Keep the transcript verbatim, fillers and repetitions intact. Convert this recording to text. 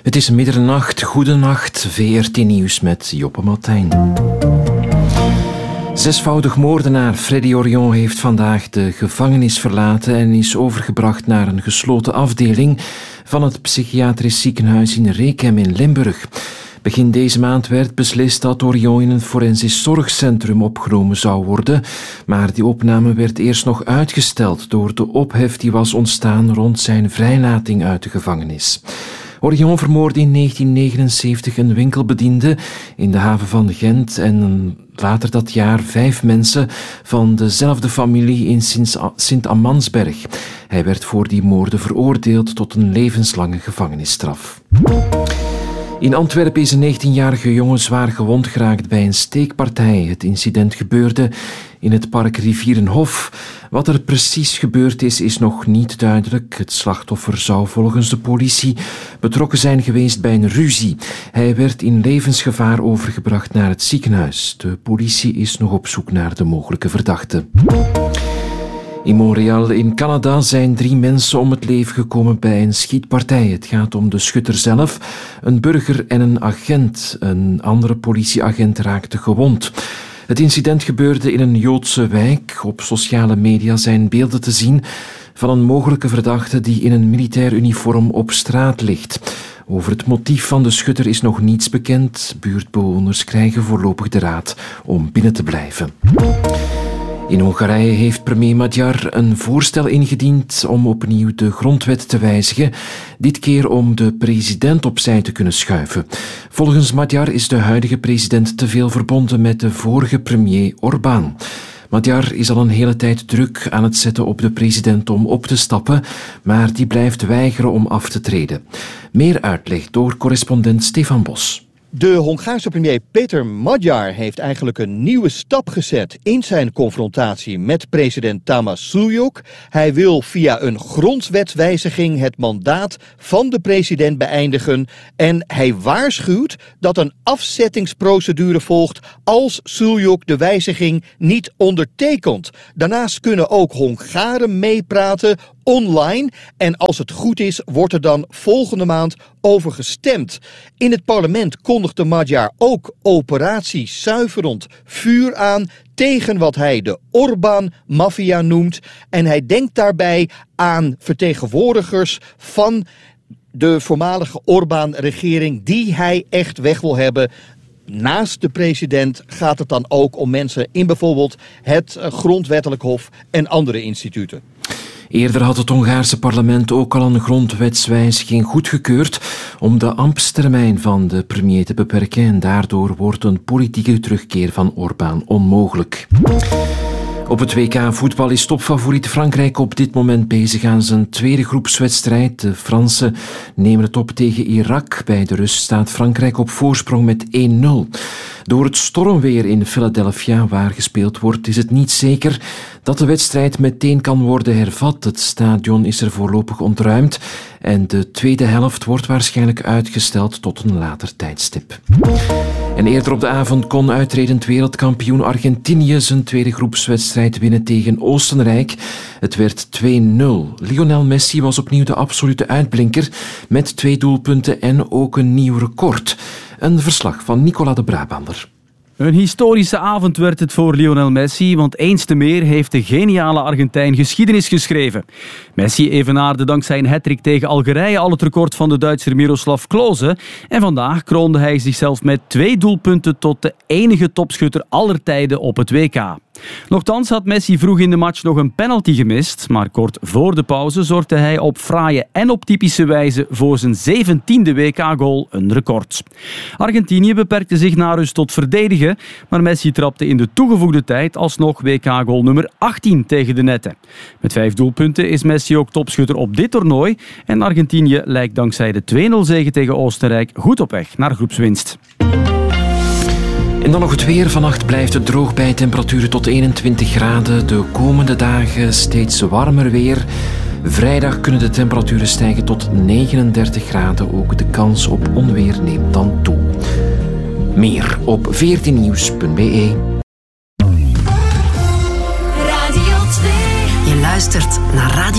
Het is middernacht, goedenacht, V R T Nieuws met Joppe Martijn. Zesvoudig moordenaar Freddy Orion heeft vandaag de gevangenis verlaten en is overgebracht naar een gesloten afdeling van het psychiatrisch ziekenhuis in Rekem in Limburg. Begin deze maand werd beslist dat Orion in een forensisch zorgcentrum opgenomen zou worden, maar die opname werd eerst nog uitgesteld door de ophef die was ontstaan rond zijn vrijlating uit de gevangenis. Orion vermoordde in negentien negenenzeventig een winkelbediende in de haven van Gent en later dat jaar vijf mensen van dezelfde familie in Sint-Amandsberg. Hij werd voor die moorden veroordeeld tot een levenslange gevangenisstraf. In Antwerpen is een negentienjarige jongen zwaar gewond geraakt bij een steekpartij. Het incident gebeurde in het park Rivierenhof. Wat er precies gebeurd is, is nog niet duidelijk. Het slachtoffer zou volgens de politie betrokken zijn geweest bij een ruzie. Hij werd in levensgevaar overgebracht naar het ziekenhuis. De politie is nog op zoek naar de mogelijke verdachte. In Montreal in Canada zijn drie mensen om het leven gekomen bij een schietpartij. Het gaat om de schutter zelf, een burger en een agent. Een andere politieagent raakte gewond. Het incident gebeurde in een Joodse wijk. Op sociale media zijn beelden te zien van een mogelijke verdachte die in een militair uniform op straat ligt. Over het motief van de schutter is nog niets bekend. Buurtbewoners krijgen voorlopig de raad om binnen te blijven. In Hongarije heeft premier Magyar een voorstel ingediend om opnieuw de grondwet te wijzigen, dit keer om de president opzij te kunnen schuiven. Volgens Magyar is de huidige president te veel verbonden met de vorige premier Orbán. Magyar is al een hele tijd druk aan het zetten op de president om op te stappen, maar die blijft weigeren om af te treden. Meer uitleg door correspondent Stefan Bos. De Hongaarse premier Péter Magyar heeft eigenlijk een nieuwe stap gezet in zijn confrontatie met president Tamás Suljuk. Hij wil via een grondwetswijziging het mandaat van de president beëindigen en hij waarschuwt dat een afzettingsprocedure volgt als Suljuk de wijziging niet ondertekent. Daarnaast kunnen ook Hongaren meepraten online en als het goed is wordt er dan volgende maand over gestemd. In het parlement kondigde Magyar ook operatie zuiverend vuur aan tegen wat hij de Orbán-maffia noemt en hij denkt daarbij aan vertegenwoordigers van de voormalige Orbán-regering die hij echt weg wil hebben. Naast de president gaat het dan ook om mensen in bijvoorbeeld het Grondwettelijk Hof en andere instituten. Eerder had het Hongaarse parlement ook al een grondwetswijziging goedgekeurd om de ambtstermijn van de premier te beperken en daardoor wordt een politieke terugkeer van Orbán onmogelijk. Op het W K voetbal is topfavoriet Frankrijk op dit moment bezig aan zijn tweede groepswedstrijd. De Fransen nemen het op tegen Irak. Bij de rust staat Frankrijk op voorsprong met één nul. Door het stormweer in Philadelphia, waar gespeeld wordt, is het niet zeker dat de wedstrijd meteen kan worden hervat. Het stadion is er voorlopig ontruimd en de tweede helft wordt waarschijnlijk uitgesteld tot een later tijdstip. En eerder op de avond kon uitredend wereldkampioen Argentinië zijn tweede groepswedstrijd winnen tegen Oostenrijk. Het werd twee nul. Lionel Messi was opnieuw de absolute uitblinker met twee doelpunten en ook een nieuw record. Een verslag van Nicolas de Brabander. Een historische avond werd het voor Lionel Messi, want eens te meer heeft de geniale Argentijn geschiedenis geschreven. Messi evenaarde dankzij een hattrick tegen Algerije al het record van de Duitser Miroslav Klose en vandaag kroonde hij zichzelf met twee doelpunten tot de enige topschutter aller tijden op het W K. Nochtans had Messi vroeg in de match nog een penalty gemist, maar kort voor de pauze zorgde hij op fraaie en op typische wijze voor zijn zeventiende W K-goal, een record. Argentinië beperkte zich na rust tot verdedigen, maar Messi trapte in de toegevoegde tijd alsnog W K-goal nummer achttien tegen de netten. Met vijf doelpunten is Messi ook topschutter op dit toernooi en Argentinië lijkt dankzij de twee nul zege tegen Oostenrijk goed op weg naar groepswinst. En dan nog het weer. Vannacht blijft het droog bij temperaturen tot eenentwintig graden. De komende dagen steeds warmer weer. Vrijdag kunnen de temperaturen stijgen tot negenendertig graden. Ook de kans op onweer neemt dan toe. Meer op v r t nieuws punt b e. Radio twee. Je luistert naar Radio